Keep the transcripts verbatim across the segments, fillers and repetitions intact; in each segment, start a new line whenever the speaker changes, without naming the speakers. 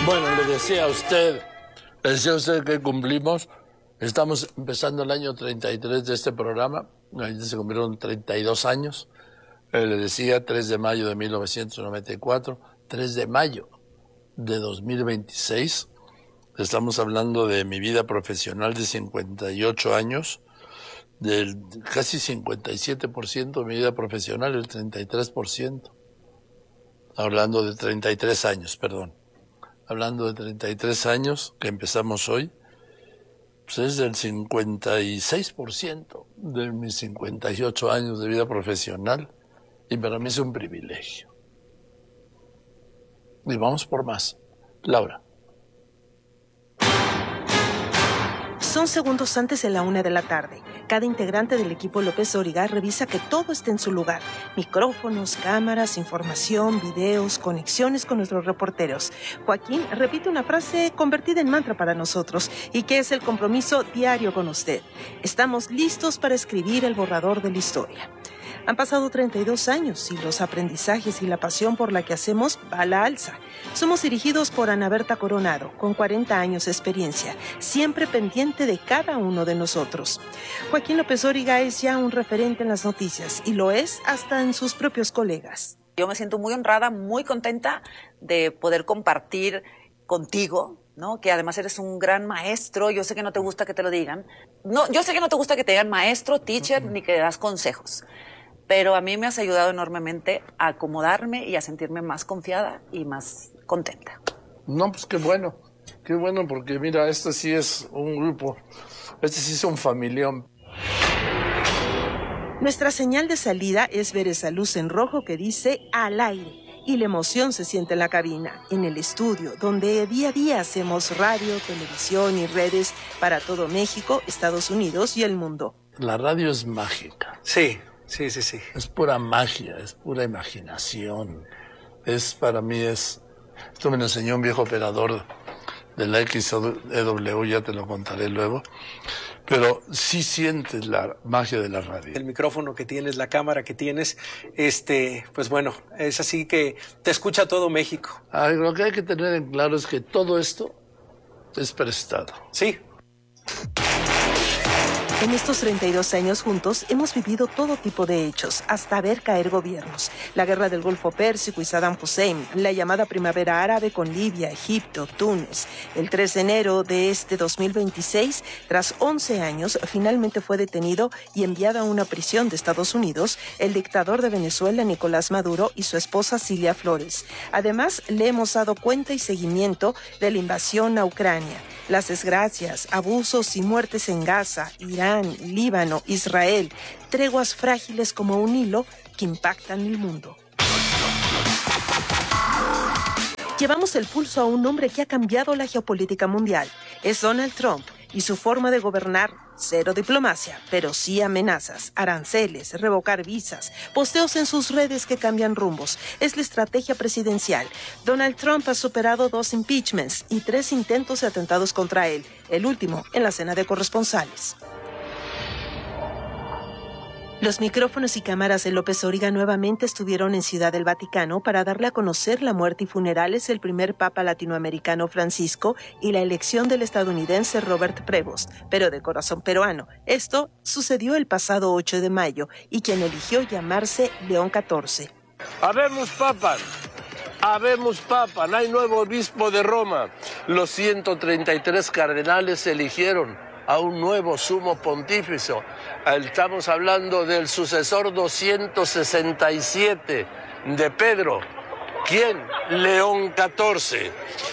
Bueno, le decía a usted, le decía a usted que cumplimos, estamos empezando el año treinta y tres de este programa, ahí se cumplieron treinta y dos años, eh, le decía tres de mayo de mil novecientos noventa y cuatro, tres de mayo de dos mil veintiséis, estamos hablando de mi vida profesional de cincuenta y ocho años, del casi cincuenta y siete por ciento de mi vida profesional, el treinta y tres por ciento, hablando de treinta y tres años, perdón. Hablando de treinta y tres años, que empezamos hoy, pues es del cincuenta y seis por ciento de mis cincuenta y ocho años de vida profesional, y para mí es un privilegio. Y vamos por más. Laura.
Son segundos antes de la una de la tarde. Cada integrante del equipo López Dóriga revisa que todo esté en su lugar. Micrófonos, cámaras, información, videos, conexiones con nuestros reporteros. Joaquín repite una frase convertida en mantra para nosotros y que es el compromiso diario con usted. Estamos listos para escribir el borrador de la historia. Han pasado treinta y dos años y los aprendizajes y la pasión por la que hacemos va a la alza. Somos dirigidos por Ana Berta Coronado, con cuarenta años de experiencia, siempre pendiente de cada uno de nosotros. Joaquín López Dóriga es ya un referente en las noticias y lo es hasta en sus propios colegas.
Yo me siento muy honrada, muy contenta de poder compartir contigo, ¿no? Que además eres un gran maestro. Yo sé que no te gusta que te lo digan. No, yo sé que no te gusta que te digan maestro, teacher, uh-huh. ni que das consejos. Pero a mí me has ayudado enormemente a acomodarme y a sentirme más confiada y más contenta.
No, pues qué bueno, qué bueno, porque mira, este sí es un grupo, este sí es un familión.
Nuestra señal de salida es ver esa luz en rojo que dice al aire. Y la emoción se siente en la cabina, en el estudio, donde día a día hacemos radio, televisión y redes para todo México, Estados Unidos y el mundo.
La radio es mágica.
Sí. Sí, sí, sí.
Es pura magia, es pura imaginación. Es, para mí es... Esto me lo enseñó un viejo operador de la X E W, ya te lo contaré luego. Pero sí sientes la magia de la radio.
El micrófono que tienes, la cámara que tienes, este, pues bueno, es así que te escucha todo México.
Ah, lo que hay que tener en claro es que todo esto es prestado.
Sí.
En estos treinta y dos años juntos hemos vivido todo tipo de hechos, hasta ver caer gobiernos. La guerra del Golfo Pérsico y Saddam Hussein, la llamada primavera árabe con Libia, Egipto, Túnez. El tres de enero de este dos mil veintiséis, tras once años, finalmente fue detenido y enviado a una prisión de Estados Unidos el dictador de Venezuela, Nicolás Maduro, y su esposa Cilia Flores. Además, le hemos dado cuenta y seguimiento de la invasión a Ucrania, las desgracias, abusos y muertes en Gaza, Irán, Líbano, Israel, treguas frágiles como un hilo que impactan el mundo. Llevamos el pulso a un hombre que ha cambiado la geopolítica mundial. Es Donald Trump y su forma de gobernar. Cero diplomacia, pero sí amenazas, aranceles, revocar visas, posteos en sus redes que cambian rumbos. Es la estrategia presidencial. Donald Trump ha superado dos impeachments y tres intentos de atentados contra él, el último en la cena de corresponsales. Los micrófonos y cámaras de López Dóriga nuevamente estuvieron en Ciudad del Vaticano para darle a conocer la muerte y funerales del primer papa latinoamericano Francisco y la elección del estadounidense Robert Prevost, pero de corazón peruano. Esto sucedió el pasado ocho de mayo y quien eligió llamarse León catorce.
Habemos papas, habemos papa, no hay nuevo obispo de Roma. Los ciento treinta y tres cardenales eligieron a un nuevo sumo pontífice. Estamos hablando del sucesor doscientos sesenta y siete de Pedro. ¿Quién? León catorce.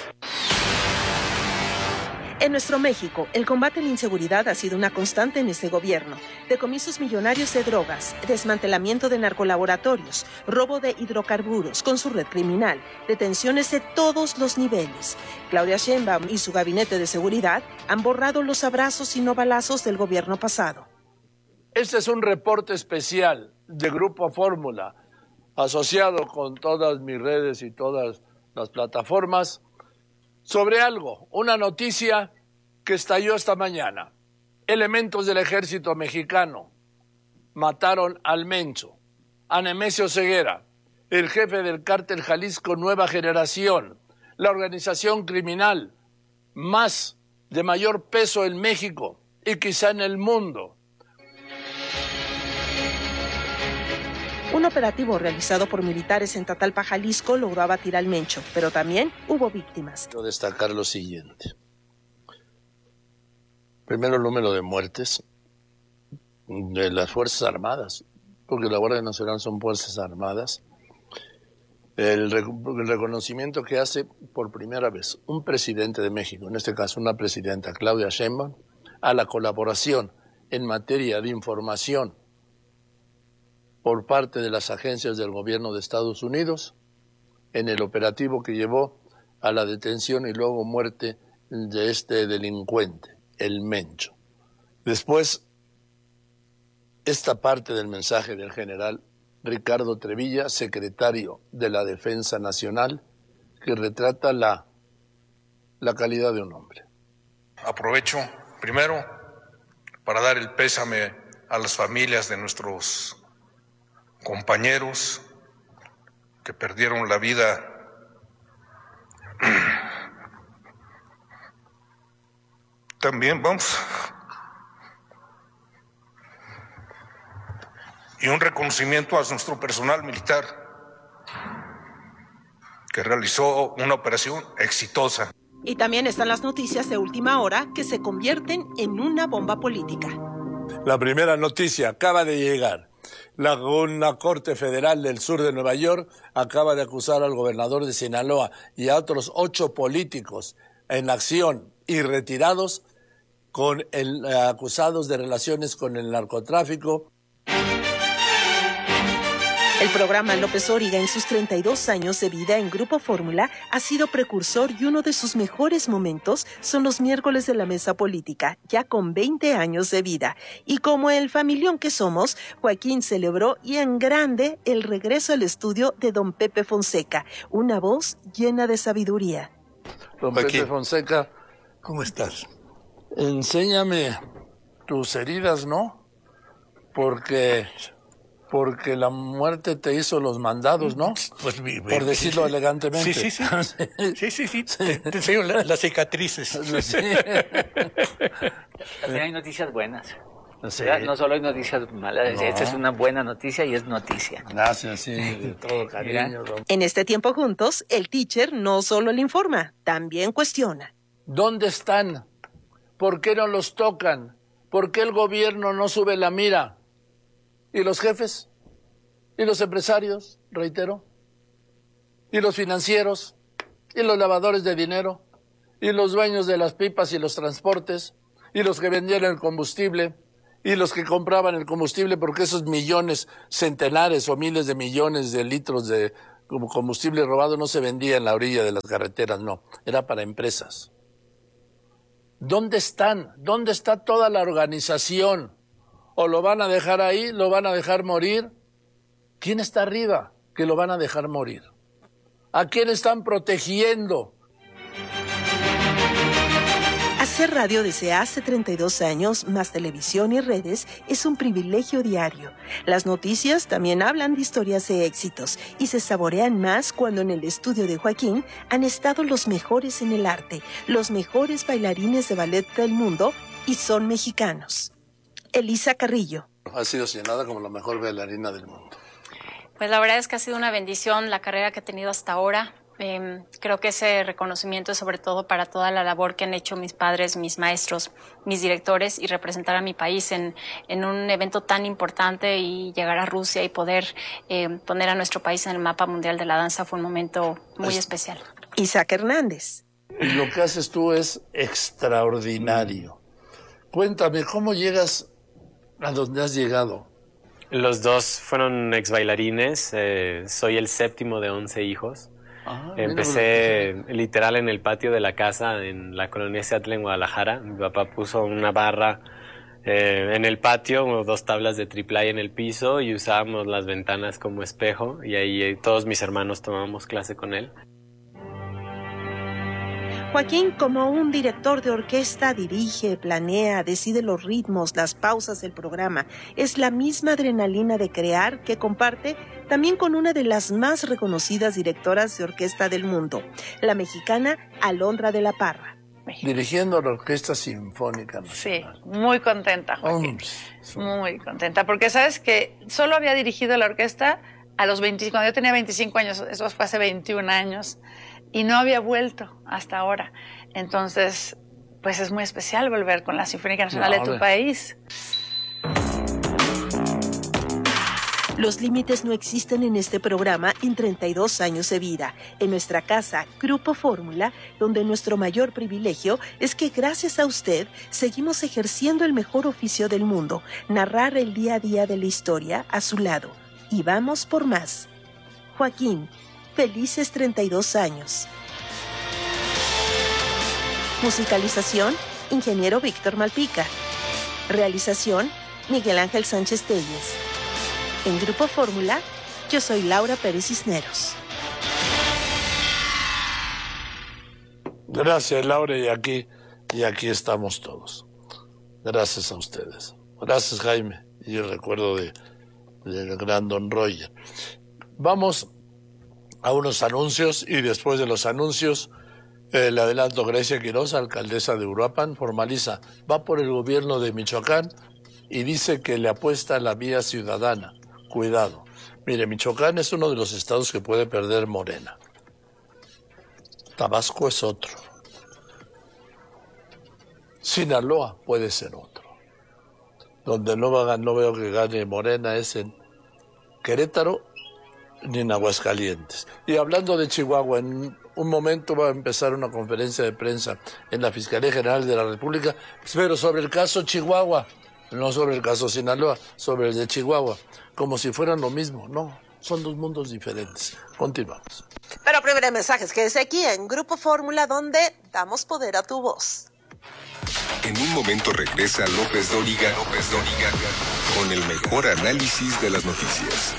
En nuestro México, el combate a la inseguridad ha sido una constante en este gobierno. Decomisos millonarios de drogas, desmantelamiento de narcolaboratorios, robo de hidrocarburos con su red criminal, detenciones de todos los niveles. Claudia Sheinbaum y su gabinete de seguridad han borrado los abrazos y no balazos del gobierno pasado.
Este es un reporte especial de Grupo Fórmula, asociado con todas mis redes y todas las plataformas, sobre algo, una noticia que estalló esta mañana. Elementos del ejército mexicano mataron al Mencho, a Nemesio Ceguera, el jefe del cártel Jalisco Nueva Generación, la organización criminal más de mayor peso en México y quizá en el mundo.
Un operativo realizado por militares en Tatalpa, Jalisco, logró abatir al Mencho, pero también hubo víctimas.
Quiero destacar lo siguiente. Primero, el número de muertes de las Fuerzas Armadas, porque la Guardia Nacional son Fuerzas Armadas. El, rec el reconocimiento que hace por primera vez un presidente de México, en este caso una presidenta, Claudia Sheinbaum, a la colaboración en materia de información por parte de las agencias del gobierno de Estados Unidos en el operativo que llevó a la detención y luego muerte de este delincuente, el Mencho. Después, esta parte del mensaje del general Ricardo Trevilla, secretario de la Defensa Nacional, que retrata la, la calidad de un hombre.
Aprovecho primero para dar el pésame a las familias de nuestros compañeros que perdieron la vida también vamos y un reconocimiento a nuestro personal militar que realizó una operación exitosa.
Y también están las noticias de última hora que se convierten en una bomba política.
La primera noticia acaba de llegar. La, una corte federal del sur de Nueva York acaba de acusar al gobernador de Sinaloa y a otros ocho políticos en acción y retirados con el, eh, acusados de relaciones con el narcotráfico.
El programa López Obriga en sus treinta y dos años de vida en Grupo Fórmula ha sido precursor y uno de sus mejores momentos son los miércoles de la mesa política, ya con veinte años de vida. Y como el familión que somos, Joaquín celebró y en grande el regreso al estudio de don Pepe Fonseca, una voz llena de sabiduría.
Don
Joaquín,
Pepe Fonseca,
¿cómo estás?
Enséñame tus heridas, ¿no? Porque... Porque la muerte te hizo los mandados, ¿no?
Pues, mi, mi,
Por decirlo
sí,
elegantemente.
Sí, sí, sí. Sí, sí, sí. Te, te enseño la, las cicatrices.
Sí.
También hay noticias buenas.
Sí.
No solo hay noticias malas. No. Esta es una buena noticia y es noticia.
Gracias, sí, de todo cariño. Don.
En este tiempo juntos, el teacher no solo le informa, también cuestiona.
¿Dónde están? ¿Por qué no los tocan? ¿Por qué el gobierno no sube la mira? ¿Y los jefes? ¿Y los empresarios? Reitero. ¿Y los financieros? ¿Y los lavadores de dinero? ¿Y los dueños de las pipas y los transportes? ¿Y los que vendían el combustible? ¿Y los que compraban el combustible? Porque esos millones, centenares o miles de millones de litros de combustible robado no se vendía en la orilla de las carreteras, no. Era para empresas. ¿Dónde están? ¿Dónde está toda la organización? ¿O lo van a dejar ahí? ¿Lo van a dejar morir? ¿Quién está arriba que lo van a dejar morir? ¿A quién están protegiendo?
Hacer radio desde hace treinta y dos años, más televisión y redes, es un privilegio diario. Las noticias también hablan de historias de éxitos y se saborean más cuando en el estudio de Joaquín han estado los mejores en el arte, los mejores bailarines de ballet del mundo y son mexicanos. Elisa Carrillo.
Ha sido señalada como la mejor bailarina del mundo.
Pues la verdad es que ha sido una bendición la carrera que he tenido hasta ahora. Eh, creo que ese reconocimiento es sobre todo para toda la labor que han hecho mis padres, mis maestros, mis directores y representar a mi país en, en un evento tan importante y llegar a Rusia y poder eh, poner a nuestro país en el mapa mundial de la danza fue un momento muy es... especial.
Isaac Hernández.
Lo que haces tú es extraordinario. Cuéntame, ¿cómo llegas a donde has llegado?
Los dos fueron ex bailarines. Eh, soy el séptimo de once hijos. Ah, Empecé mira, literal en el patio de la casa en la colonia Seattle en Guadalajara. Mi papá puso una barra eh, en el patio, dos tablas de triple A en el piso y usábamos las ventanas como espejo y ahí eh, todos mis hermanos tomábamos clase con él.
Joaquín, como un director de orquesta, dirige, planea, decide los ritmos, las pausas del programa. Es la misma adrenalina de crear que comparte también con una de las más reconocidas directoras de orquesta del mundo, la mexicana Alondra de la Parra.
Dirigiendo la Orquesta Sinfónica Nacional.
Sí, muy contenta, Joaquín. Oh, muy contenta, porque sabes que solo había dirigido la orquesta a los veinticinco, cuando yo tenía veinticinco años, eso fue hace veintiún años, y no había vuelto hasta ahora. Entonces, pues es muy especial volver con la Sinfónica Nacional no, de tu país.
Los límites no existen en este programa en treinta y dos años de vida. En nuestra casa, Grupo Fórmula, donde nuestro mayor privilegio es que gracias a usted seguimos ejerciendo el mejor oficio del mundo, narrar el día a día de la historia a su lado. Y vamos por más. Joaquín, felices treinta y dos años. Musicalización, Ingeniero Víctor Malpica. Realización, Miguel Ángel Sánchez Telles. En Grupo Fórmula, yo soy Laura Pérez Cisneros.
Gracias, Laura, y aquí, y aquí estamos todos. Gracias a ustedes. Gracias, Jaime, y el recuerdo de, del gran Don Roger. Vamos a unos anuncios, y después de los anuncios, eh, le adelanto, Grecia Quiroz, alcaldesa de Uruapan, formaliza, va por el gobierno de Michoacán y dice que le apuesta a la vía ciudadana. Cuidado. Mire, Michoacán es uno de los estados que puede perder Morena. Tabasco es otro. Sinaloa puede ser otro. Donde no, va, no veo que gane Morena es en Querétaro ni en Aguascalientes. Y hablando de Chihuahua, en un momento va a empezar una conferencia de prensa en la Fiscalía General de la República, pero sobre el caso Chihuahua, no sobre el caso Sinaloa, sobre el de Chihuahua, como si fueran lo mismo. No, son dos mundos diferentes. Continuamos.
Pero primero mensajes, quédese aquí en Grupo Fórmula, donde damos poder a tu voz.
En un momento regresa López Dóriga, López Dóriga, con el mejor análisis de las noticias.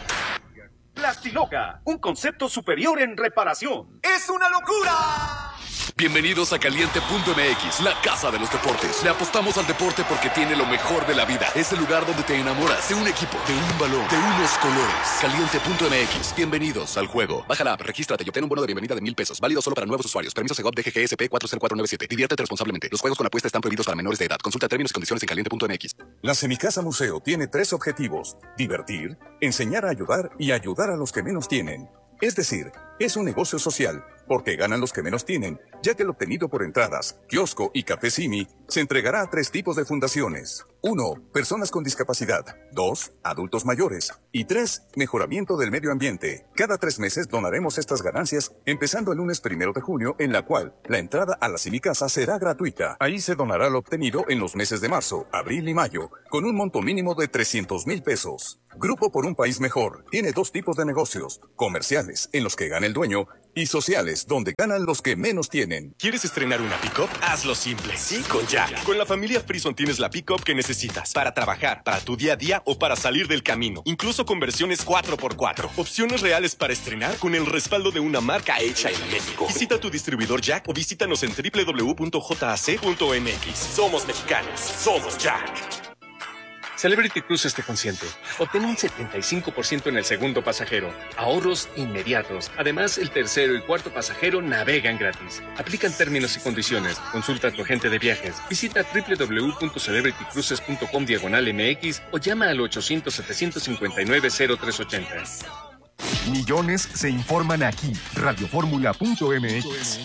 Plastiloca, un concepto superior en reparación. ¡Es una locura!
Bienvenidos a Caliente punto M X, la casa de los deportes. Le apostamos al deporte porque tiene lo mejor de la vida. Es el lugar donde te enamoras de un equipo, de un balón, de unos colores. Caliente punto M X, bienvenidos al juego. Baja la app, regístrate y obtén un bono de bienvenida de mil pesos. Válido solo para nuevos usuarios. Permiso Segov D G G S P cuatro cero cuatro nueve siete. Diviértete responsablemente. Los juegos con apuesta están prohibidos para menores de edad. Consulta términos y condiciones en Caliente punto M X.
La Semicasa Museo tiene tres objetivos: divertir, enseñar a ayudar y ayudar a los que menos tienen. Es decir, es un negocio social, porque ganan los que menos tienen, ya que el obtenido por entradas, kiosco y café Simi se entregará a tres tipos de fundaciones. Uno, personas con discapacidad. Dos, adultos mayores. Y tres, mejoramiento del medio ambiente. Cada tres meses donaremos estas ganancias, empezando el lunes primero de junio, en la cual la entrada a la Semicasa será gratuita. Ahí se donará lo obtenido en los meses de marzo, abril y mayo, con un monto mínimo de trescientos mil pesos. Grupo por un País Mejor tiene dos tipos de negocios: comerciales, en los que gana el dueño, y sociales, donde ganan los que menos tienen.
¿Quieres estrenar una pick-up? Hazlo simple. Sí, con Jack. Con la familia Frison tienes la pick-up que necesitas para trabajar, para tu día a día o para salir del camino. Incluso con versiones cuatro por cuatro. Opciones reales para estrenar con el respaldo de una marca hecha en México. Visita tu distribuidor Jack o visítanos en doble u doble u doble u punto jac punto m x. Somos mexicanos. Somos Jack.
Celebrity Cruises te consiente. Obtén un setenta y cinco por ciento en el segundo pasajero. Ahorros inmediatos. Además, el tercero y cuarto pasajero navegan gratis. Aplican términos y condiciones. Consulta a tu agente de viajes. Visita doble u doble u doble u punto celebrity cruises punto com diagonal M X o llama al ochocientos, setecientos cincuenta y nueve, cero tres ochenta.
Millones se informan aquí. radioformula punto m x.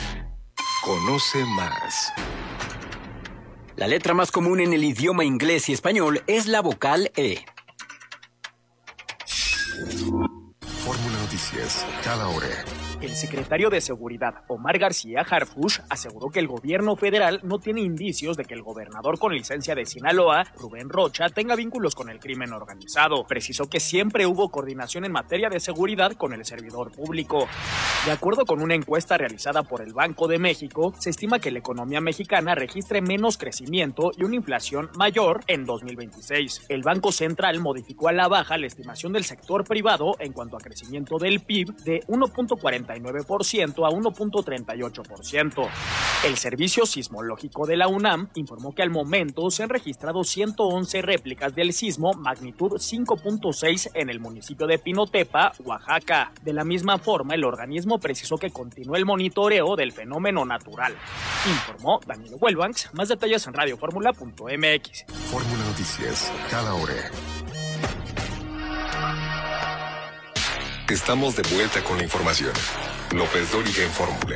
Conoce más.
La letra más común en el idioma inglés y español es la vocal E.
Fórmula Noticias, cada hora.
El secretario de Seguridad, Omar García Harfuch, aseguró que el gobierno federal no tiene indicios de que el gobernador con licencia de Sinaloa, Rubén Rocha, tenga vínculos con el crimen organizado. Precisó que siempre hubo coordinación en materia de seguridad con el servidor público. De acuerdo con una encuesta realizada por el Banco de México, se estima que la economía mexicana registre menos crecimiento y una inflación mayor en dos mil veintiséis. El Banco Central modificó a la baja la estimación del sector privado en cuanto a crecimiento del P I B de uno punto cuarenta treinta y nueve por ciento a uno punto treinta y ocho por ciento. El Servicio Sismológico de la UNAM informó que al momento se han registrado ciento once réplicas del sismo magnitud cinco punto seis en el municipio de Pinotepa, Oaxaca. De la misma forma, el organismo precisó que continúa el monitoreo del fenómeno natural. Informó Daniel Huelbanks. Más detalles en radio fórmula punto m x.
Fórmula Noticias, cada hora. Estamos de vuelta con la información. López Dóriga en Fórmula.